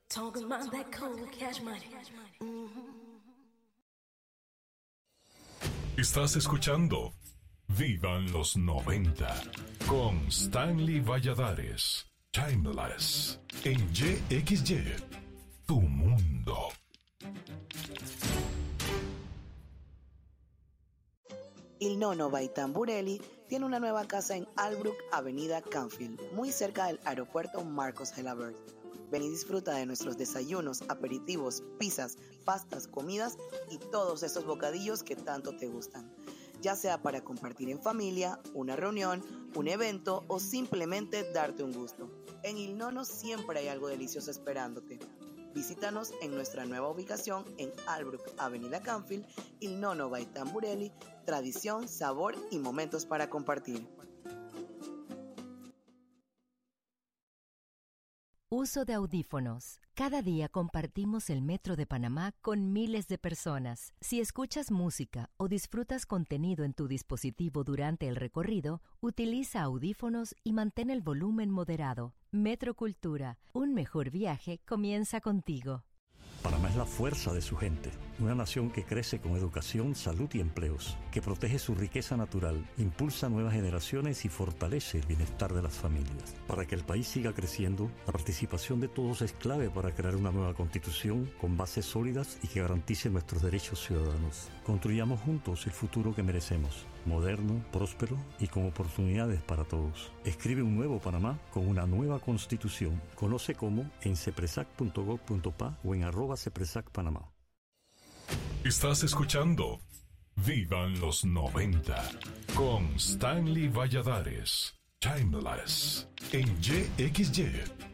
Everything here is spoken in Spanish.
Talking about that cold cash money. Estás escuchando Vivan los 90 con Stanley Valladares. Timeless en YXY, tu mundo. Il Nonno by Tamburelli tiene una nueva casa en Albrook, Avenida Canfield, muy cerca del aeropuerto Marcos Gelabert. Ven y disfruta de nuestros desayunos, aperitivos, pizzas, pastas, comidas y todos esos bocadillos que tanto te gustan. Ya sea para compartir en familia, una reunión, un evento o simplemente darte un gusto. En Il Nonno siempre hay algo delicioso esperándote. Visítanos en nuestra nueva ubicación en Albrook, Avenida Canfield, Il Nonno by Tamburelli, tradición, sabor y momentos para compartir. Uso de audífonos. Cada día compartimos el Metro de Panamá con miles de personas. Si escuchas música o disfrutas contenido en tu dispositivo durante el recorrido, utiliza audífonos y mantén el volumen moderado. Metro Cultura. Un mejor viaje comienza contigo. Panamá es la fuerza de su gente, una nación que crece con educación, salud y empleos, que protege su riqueza natural, impulsa nuevas generaciones y fortalece el bienestar de las familias. Para que el país siga creciendo, la participación de todos es clave para crear una nueva constitución con bases sólidas y que garantice nuestros derechos ciudadanos. Construyamos juntos el futuro que merecemos, moderno, próspero y con oportunidades para todos. Escribe un nuevo Panamá con una nueva constitución. Conoce cómo en cepresac.gov.pa o en @cepresacpanamá. Estás escuchando Vivan los 90 con Stanley Valladares. Timeless en YXY,